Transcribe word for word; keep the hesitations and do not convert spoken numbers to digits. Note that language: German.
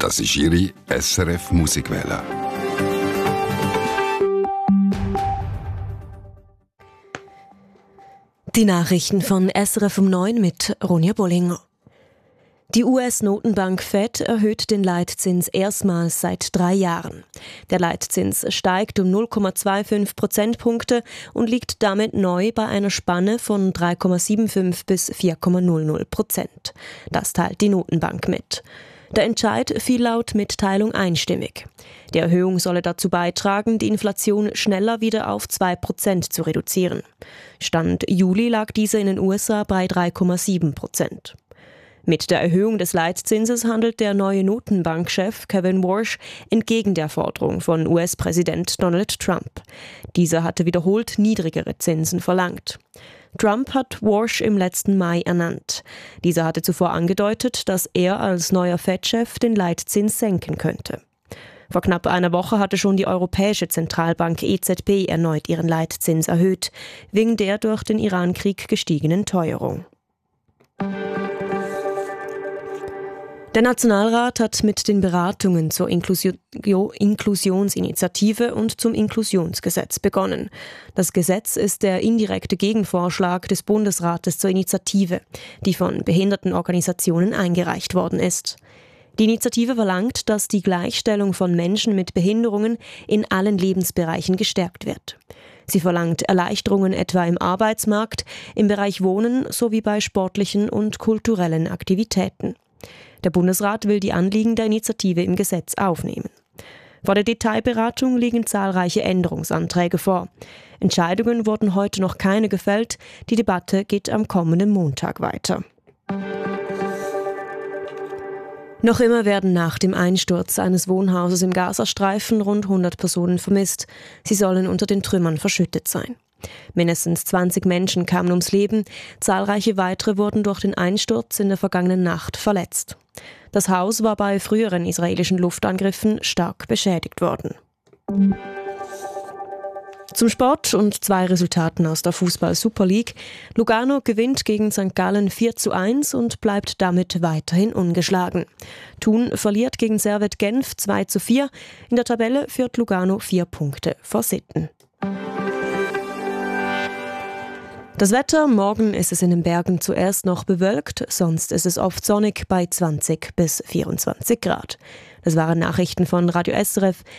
Das ist Ihre S R F Musikwelle. Die Nachrichten von S R F um neun mit Ronja Bollinger. Die U S-Notenbank Fed erhöht den Leitzins erstmals seit drei Jahren. Der Leitzins steigt um null Komma fünfundzwanzig Prozentpunkte und liegt damit neu bei einer Spanne von drei Komma fünfundsiebzig bis vier Komma null null Prozent. Das teilt die Notenbank mit. Der Entscheid fiel laut Mitteilung einstimmig. Die Erhöhung solle dazu beitragen, die Inflation schneller wieder auf zwei Prozent zu reduzieren. Stand Juli lag diese in den U S A bei drei Komma sieben Prozent. Mit der Erhöhung des Leitzinses handelt der neue Notenbankchef Kevin Warsh entgegen der Forderung von U S-Präsident Donald Trump. Dieser hatte wiederholt niedrigere Zinsen verlangt. Trump hat Warsh im letzten Mai ernannt. Dieser hatte zuvor angedeutet, dass er als neuer Fed-Chef den Leitzins senken könnte. Vor knapp einer Woche hatte schon die Europäische Zentralbank E Z B erneut ihren Leitzins erhöht, wegen der durch den Iran-Krieg gestiegenen Teuerung. Der Nationalrat hat mit den Beratungen zur Inklusion, Inklusionsinitiative und zum Inklusionsgesetz begonnen. Das Gesetz ist der indirekte Gegenvorschlag des Bundesrates zur Initiative, die von Behindertenorganisationen eingereicht worden ist. Die Initiative verlangt, dass die Gleichstellung von Menschen mit Behinderungen in allen Lebensbereichen gestärkt wird. Sie verlangt Erleichterungen etwa im Arbeitsmarkt, im Bereich Wohnen sowie bei sportlichen und kulturellen Aktivitäten. Der Bundesrat will die Anliegen der Initiative im Gesetz aufnehmen. Vor der Detailberatung liegen zahlreiche Änderungsanträge vor. Entscheidungen wurden heute noch keine gefällt. Die Debatte geht am kommenden Montag weiter. Noch immer werden nach dem Einsturz eines Wohnhauses im Gazastreifen rund hundert Personen vermisst. Sie sollen unter den Trümmern verschüttet sein. Mindestens zwanzig Menschen kamen ums Leben, zahlreiche weitere wurden durch den Einsturz in der vergangenen Nacht verletzt. Das Haus war bei früheren israelischen Luftangriffen stark beschädigt worden. Zum Sport und zwei Resultaten aus der Fußball-Super League. Lugano gewinnt gegen Sankt Gallen vier zu eins und bleibt damit weiterhin ungeschlagen. Thun verliert gegen Servette Genf zwei zu vier. In der Tabelle führt Lugano vier Punkte vor Sitten. Das Wetter, morgen ist es in den Bergen zuerst noch bewölkt, sonst ist es oft sonnig bei zwanzig bis vierundzwanzig Grad. Das waren Nachrichten von Radio S R F.